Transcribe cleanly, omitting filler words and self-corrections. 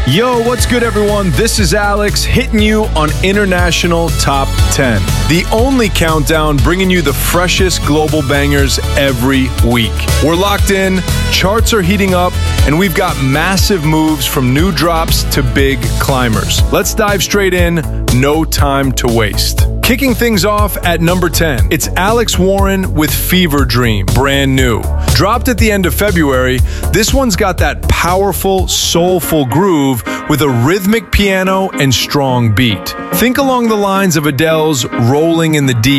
Yo, what's good, everyone? This is Alex hitting you on International Top 10, the only countdown bringing you the freshest global bangers every week. We're locked in, charts are heating up, and we've got massive moves from new drops to big climbers. Let's dive straight in, no time to waste. Kicking things off at number 10, it's Alex Warren with Fever Dream, brand new. Dropped at the end of February, this one's got that powerful, soulful groove with a rhythmic piano and strong beat. Think along the lines of Adele's Rolling in the Deep